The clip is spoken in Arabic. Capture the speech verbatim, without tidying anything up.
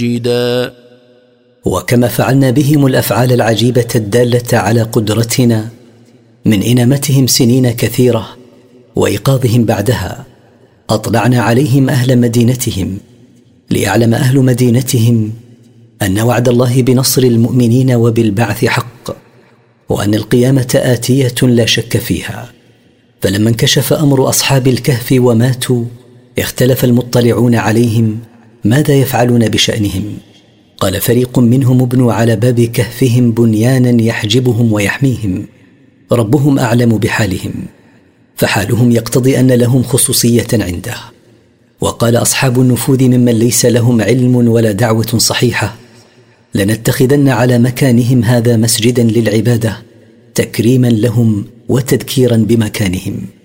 مسجدا. وكما فعلنا بهم الأفعال العجيبة الدالة على قدرتنا من إنامتهم سنين كثيرة وإيقاظهم بعدها، أطلعنا عليهم أهل مدينتهم ليعلم أهل مدينتهم أن وعد الله بنصر المؤمنين وبالبعث حق، وأن القيامة آتية لا شك فيها. فلما انكشف أمر أصحاب الكهف وماتوا، اختلف المطلعون عليهم ماذا يفعلون بشأنهم. قال فريق منهم ابنوا على باب كهفهم بنيانا يحجبهم ويحميهم، ربهم أعلم بحالهم، فحالهم يقتضي أن لهم خصوصية عنده. وقال أصحاب النفوذ ممن ليس لهم علم ولا دعوة صحيحة: لنتخذن على مكانهم هذا مسجدا للعبادة تكريما لهم وتذكيرا بمكانهم.